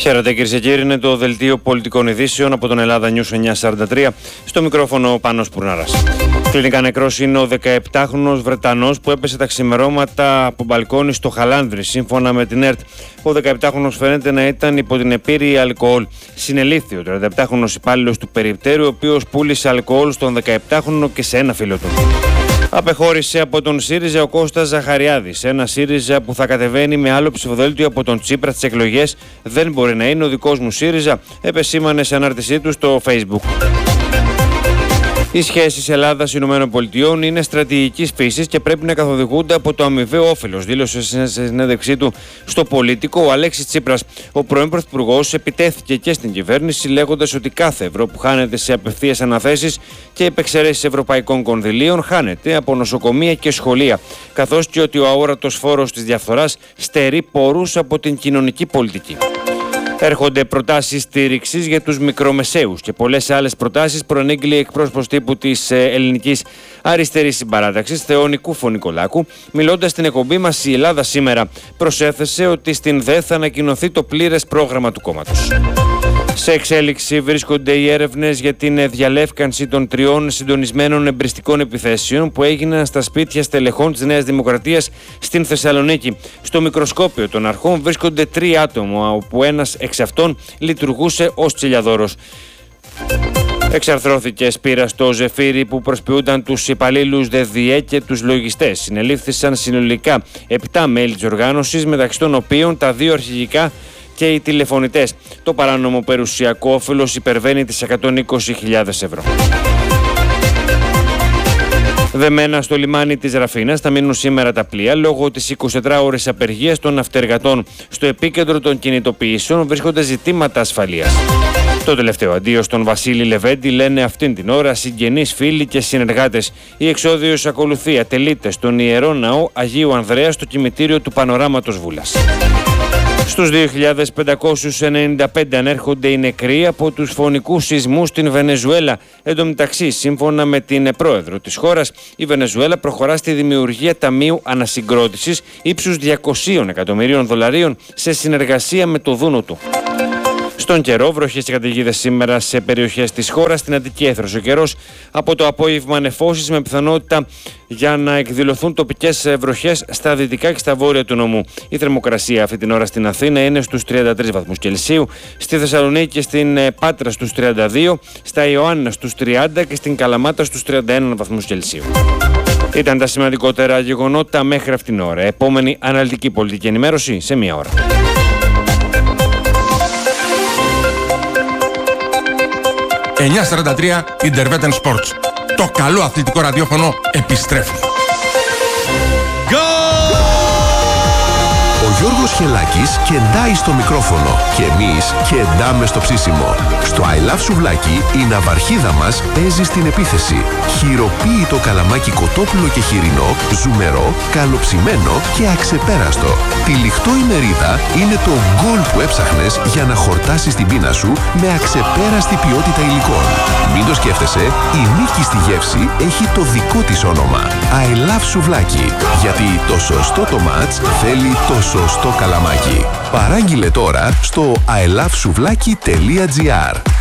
Χαίρετε κυρίες και κύριοι, είναι το δελτίο πολιτικών ειδήσεων από τον Ελλάδα News 943. Στο μικρόφωνο ο Πάνος Πουρνάρας. Κλινικά νεκρός είναι ο 17χρονος Βρετανός που έπεσε τα ξημερώματα από μπαλκόνι στο Χαλάνδρι. Σύμφωνα με την ΕΡΤ, ο 17χρονος φαίνεται να ήταν υπό την επίρρρεια αλκοόλ. Συνελήφθη ο 37χρονος υπάλληλος του περιπτέρου, ο οποίος πούλησε αλκοόλ στον 17χρονο και σε ένα φίλο του. Απεχώρησε από τον ΣΥΡΙΖΑ ο Κώστας Ζαχαριάδης. Ένα ΣΥΡΙΖΑ που θα κατεβαίνει με άλλο ψηφοδέλτιο από τον Τσίπρα στις εκλογές δεν μπορεί να είναι ο δικός μου ΣΥΡΙΖΑ, επεσήμανε σε ανάρτησή του στο Facebook. Οι σχέσεις Ελλάδα-ΗΠΑ είναι στρατηγικής φύσης και πρέπει να καθοδηγούνται από το αμοιβαίο όφελος, δήλωσε σε συνέντευξή του στο Πολίτικο ο Αλέξης Τσίπρας. Ο πρώην Πρωθυπουργός επιτέθηκε και στην κυβέρνηση, λέγοντας ότι κάθε ευρώ που χάνεται σε απευθείας αναθέσεις και επεξαιρέσεις ευρωπαϊκών κονδυλίων χάνεται από νοσοκομεία και σχολεία, καθώς και ότι ο αόρατος φόρος της διαφθοράς στερεί πόρους από την κοινωνική πολιτική. Έρχονται προτάσεις στήριξης για τους μικρομεσαίους και πολλές άλλες προτάσεις, προανήγγειλε εκπρόσωπος τύπου της ελληνικής αριστερής συμπαράταξης, Θεόνη Κούφο-Νικολάκου. Μιλώντας στην εκπομπή μας «Η Ελλάδα σήμερα», προσέθεσε ότι στην ΔΕ θα ανακοινωθεί το πλήρες πρόγραμμα του κόμματος. Σε εξέλιξη βρίσκονται οι έρευνες για την διαλεύκανση των 3 συντονισμένων εμπριστικών επιθέσεων που έγιναν στα σπίτια στελεχών της Νέας Δημοκρατίας στην Θεσσαλονίκη. Στο μικροσκόπιο των αρχών βρίσκονται 3 άτομα, όπου ένας εξ αυτών λειτουργούσε ως τσιλιαδόρος. Εξαρθρώθηκε σπήρα στο Ζεφύρι που προσποιούνταν τους υπαλλήλους ΔΔΕ και τους λογιστές. Συνελήφθησαν συνολικά 7 μέλη της οργάνωσης, μεταξύ των οποίων τα 2 αρχηγικά και οι τηλεφωνητές. Το παράνομο περιουσιακό όφελος υπερβαίνει τις 120.000 ευρώ. Δεμένα στο λιμάνι της Ραφίνας θα μείνουν σήμερα τα πλοία λόγω της 24ωρης απεργίας των ναυτεργατών. Στο επίκεντρο των κινητοποιήσεων βρίσκονται ζητήματα ασφαλείας. Το τελευταίο αντίο στον Βασίλη Λεβέντη λένε αυτήν την ώρα συγγενείς, φίλοι και συνεργάτες. Η εξόδιος ακολουθεί, ατελείται στον Ιερό Ναό Αγίου Ανδρέα στο κημητήριο του Πανοράματος Βούλας. Στους 2.595 ανέρχονται οι νεκροί από τους φωνικούς σεισμούς στην Βενεζουέλα. Εν τω μεταξύ, σύμφωνα με την πρόεδρο της χώρας, η Βενεζουέλα προχωρά στη δημιουργία ταμείου ανασυγκρότησης ύψους $200 εκατομμυρίων σε συνεργασία με το Δούνο του. Στον καιρό, βροχές και καταιγίδες σήμερα σε περιοχές της χώρας. Στην Αττική έθρωσε ο καιρός. Από το απόγευμα νεφώσεις με πιθανότητα για να εκδηλωθούν τοπικές βροχές στα δυτικά και στα βόρεια του νομού. Η θερμοκρασία αυτή την ώρα στην Αθήνα είναι στους 33 βαθμούς Κελσίου, στη Θεσσαλονίκη και στην Πάτρα στους 32, στα Ιωάννα στους 30 και στην Καλαμάτα στους 31 βαθμούς Κελσίου. Ήταν τα σημαντικότερα γεγονότα μέχρι αυτήν την ώρα. Επόμενη αναλυτική πολιτική ενημέρωση σε 1 ώρα. 943 Interveten Sports. Το καλό αθλητικό ραδιόφωνο επιστρέφει. Ο Γιώργος Χελάκης κεντάει στο μικρόφωνο και εμείς κεντάμε στο ψήσιμο. Στο I Love Σουβλάκι η ναυαρχίδα μας παίζει στην επίθεση. Χειροποίητο καλαμάκι κοτόπουλο και χοιρινό, ζουμερό, καλοψημένο και αξεπέραστο. Τυλιχτό ημερίδα είναι το γκολ που έψαχνες για να χορτάσεις την πείνα σου με αξεπέραστη ποιότητα υλικών. Μην το σκέφτεσαι, η νίκη στη γεύση έχει το δικό της όνομα. I Love Σουβλάκι. Γιατί το σωστό το μάτς θέλει το σωστό καλαμάκι. Παράγγειλε τώρα στο ilovesuvlaki.gr.